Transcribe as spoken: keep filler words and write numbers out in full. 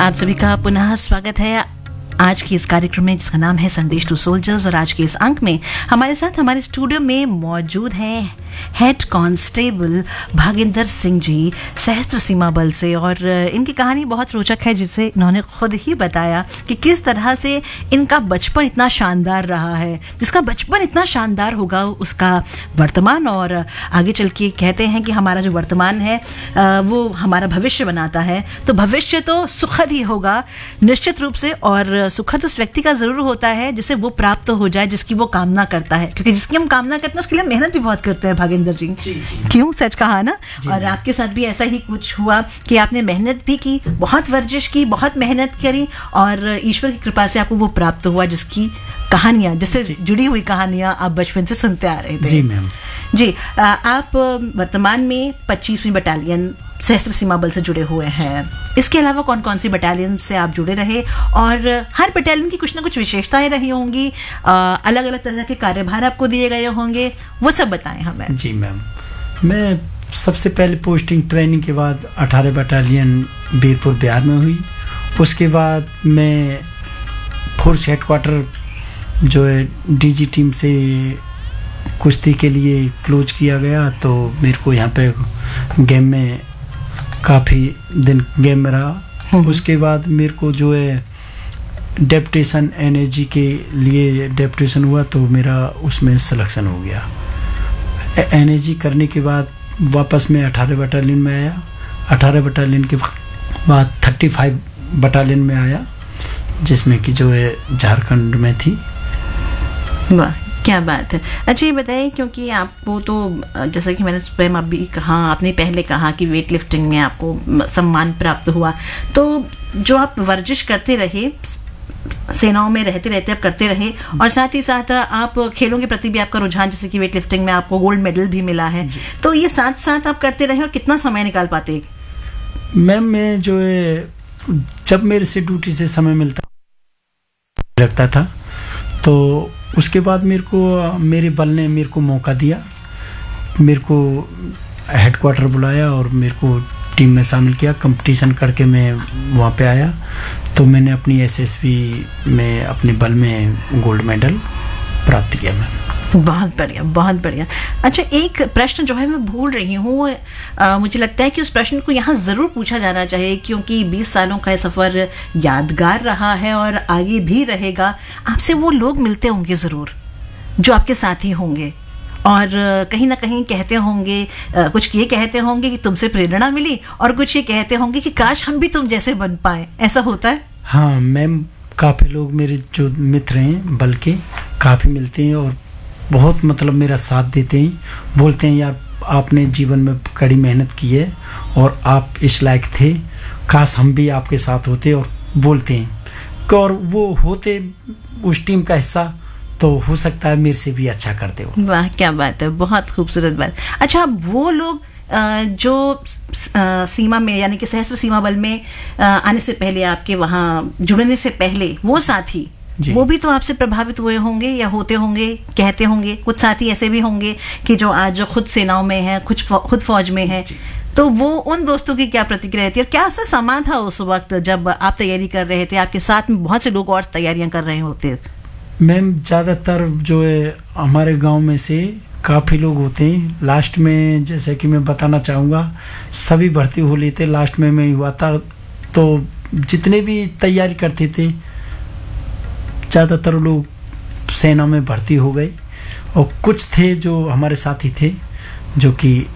आप सभी का पुनः स्वागत है आज के इस कार्यक्रम में जिसका नाम है संदेश टू सोल्जर्स। और आज के इस अंक में हमारे साथ हमारे स्टूडियो में मौजूद हैं हेड कांस्टेबल भागेंद्र सिंह जी, सशस्त्र सीमा बल से। और इनकी कहानी बहुत रोचक है, जिसे इन्होंने खुद ही बताया कि किस तरह से इनका बचपन इतना शानदार रहा है। जिसका बचपन इतना शानदार होगा उसका वर्तमान, और आगे चल के कहते हैं कि हमारा जो वर्तमान है वो हमारा भविष्य बनाता है। तो भविष्य तो सुखद ही होगा निश्चित रूप से, और सुखद उस व्यक्ति का जरूर होता है जिसे वो प्राप्त हो जाए, जिसकी वो कामना करता है। क्योंकि जिसकी हम कामना करते हैं उसके लिए मेहनत भी बहुत करते हैं भागेंद्र जी, जी, जी। क्यों, सच कहा ना। और आपके साथ भी ऐसा ही कुछ हुआ कि आपने मेहनत भी की, बहुत वर्जिश की, बहुत मेहनत करी, और ईश्वर की कृपा से आपको वो प्राप्त हुआ जिसकी कहानियां, जिससे जुड़ी हुई कहानियां आप बचपन से सुनते आ रहे थे। जी मैम। जी, आप वर्तमान में पच्चीसवीं बटालियन सशस्त्र सीमा बल से जुड़े हुए हैं। इसके अलावा कौन कौन सी बटालियन से आप जुड़े रहे, और हर बटालियन की कुछ ना कुछ विशेषताएं रही होंगी, अलग अलग तरह के कार्यभार आपको दिए गए होंगे, वो सब बताएं हमें। जी मैम, मैं सबसे पहले पोस्टिंग ट्रेनिंग के बाद अठारह बटालियन बीरपुर बिहार में हुई। उसके बाद मैं फोर्स हेडक्वार्टर जो है डीजी टीम से कुश्ती के लिए क्लोज किया गया, तो मेरे को यहाँ पे गेम में काफ़ी दिन गेम में रहा। उसके बाद मेरे को जो है डेप्यूटेशन एनएजी के लिए डेप्यूटेशन हुआ, तो मेरा उसमें सिलेक्शन हो गया। एनएजी करने के बाद वापस मैं अठारह बटालियन में आया। अठारह बटालियन के बाद थर्टी फाइव बटालियन में आया, जिसमें कि जो है झारखंड में थी। वाह, क्या बात है। अच्छा, ये बताइए, क्योंकि आपको तो जैसा कि मैंने स्वयं अभी कहा, आपने पहले कहा कि वेट लिफ्टिंग में आपको सम्मान प्राप्त हुआ, तो जो आप वर्जिश करते रहे, सेनाओं में रहते रहते आप करते रहे, और साथ ही साथ आप खेलों के प्रति भी आपका रुझान, जैसे कि वेट लिफ्टिंग में आपको गोल्ड मेडल भी मिला है, तो ये साथ साथ आप करते रहे, और कितना समय निकाल पाते? मैम, मैं जो है जब मेरे से ड्यूटी से समय मिलता रखता था, तो उसके बाद मेरे को मेरे बल ने मेरे को मौका दिया, मेरे को हेडक्वार्टर बुलाया और मेरे को टीम में शामिल किया। कंपटीशन करके मैं वहाँ पे आया, तो मैंने अपनी एसएसबी में अपने बल में गोल्ड मेडल प्राप्त किया। मैं बहुत बढ़िया, बहुत बढ़िया। अच्छा, एक प्रश्न जो है मैं भूल रही हूँ, मुझे लगता है कि उस प्रश्न को यहाँ ज़रूर पूछा जाना चाहिए, क्योंकि बीस सालों का सफ़र यादगार रहा है और आगे भी रहेगा। आपसे वो लोग मिलते होंगे ज़रूर जो आपके साथी होंगे, और कहीं ना कहीं कहते होंगे, कुछ ये कहते होंगे कि तुमसे प्रेरणा मिली, और कुछ ये कहते होंगे कि काश हम भी तुम जैसे बन पाए। ऐसा होता है? हाँ मैम, काफ़ी लोग मेरे जो मित्र हैं बल के काफ़ी मिलते हैं, और बहुत मतलब मेरा साथ देते हैं, बोलते हैं यार आपने जीवन में कड़ी मेहनत की है और आप इस लायक थे, काश हम भी आपके साथ होते, और बोलते हैं और वो होते उस टीम का हिस्सा, तो हो सकता है मेरे से भी अच्छा करते हो। वाह, क्या बात है, बहुत खूबसूरत बात। अच्छा, वो लोग जो सीमा में, यानी कि सशस्त्र सीमा बल में आने से पहले, आपके वहाँ जुड़ने से पहले, वो साथी वो भी तो आपसे प्रभावित हुए होंगे या होते होंगे, कहते होंगे। कुछ साथी ऐसे भी होंगे कि जो आज खुद सेनाओं में हैं, कुछ खुद फौज में हैं, तो वो उन दोस्तों की क्या प्रतिक्रिया रहती है, और क्या ऐसा समा था उस वक्त जब आप तैयारी कर रहे थे, आपके साथ में बहुत से लोग और तैयारियां कर रहे होते? मैम, ज़्यादातर जो है हमारे गांव में से काफ़ी लोग होते हैं। लास्ट में जैसे कि मैं बताना चाहूँगा, सभी भर्ती हो लेते, लास्ट में मैं हुआ था, तो जितने भी तैयारी करते थे ज़्यादातर लोग सेना में भर्ती हो गए, और कुछ थे जो हमारे साथी थे जो कि